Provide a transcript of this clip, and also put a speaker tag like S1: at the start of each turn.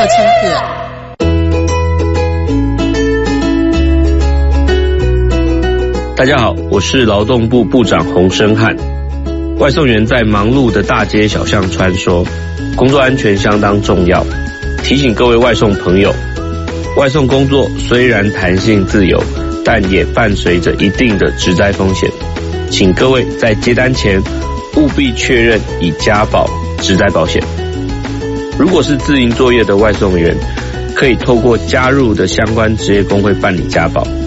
S1: 大家好，我是劳动部部长洪申翰。外送员在忙碌的大街小巷穿梭，工作安全相当重要。提醒各位外送朋友，外送工作虽然弹性自由，但也伴随着一定的职灾风险。请各位在接单前务必确认已加保职灾保险。如果是自营作业的外送员，可以透过加入的相关职业工会办理加保。